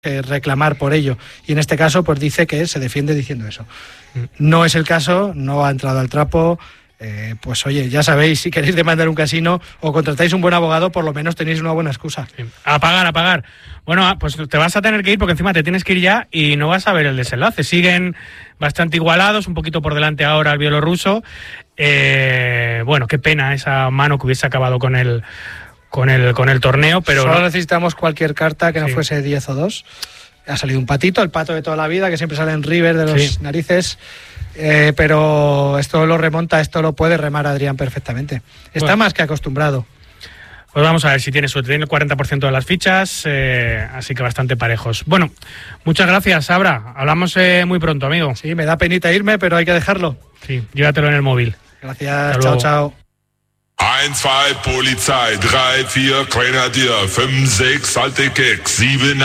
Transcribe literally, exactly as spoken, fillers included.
eh, reclamar por ello. Y en este caso, pues dice que se defiende diciendo eso. No es el caso, no ha entrado al trapo. Eh, pues oye, ya sabéis, si queréis demandar un casino o contratáis un buen abogado, por lo menos tenéis una buena excusa. Sí. A pagar, a pagar. Bueno, pues te vas a tener que ir porque encima te tienes que ir ya y no vas a ver el desenlace. Siguen bastante igualados, un poquito por delante ahora el bielorruso. Eh, bueno, qué pena esa mano que hubiese acabado con el, con el, con el torneo, pero solo no. necesitamos cualquier carta que no sí. fuese diez o dos. Ha salido un patito, el pato de toda la vida, que siempre sale en River de los sí. narices. Eh, pero esto lo remonta, esto lo puede remar Adrián perfectamente. Está bueno. más que acostumbrado. Pues vamos a ver si tiene suerte. Tiene el cuarenta por ciento de las fichas, eh, así que bastante parejos. Bueno, muchas gracias, Abra. Hablamos eh, muy pronto, amigo. Sí, me da penita irme, pero hay que dejarlo. Sí, llévatelo en el móvil. Gracias, chao, chao. eins, zwei, Polizei, drei, vier, Grenadier, fünf, sechs, alte Keks, sieben,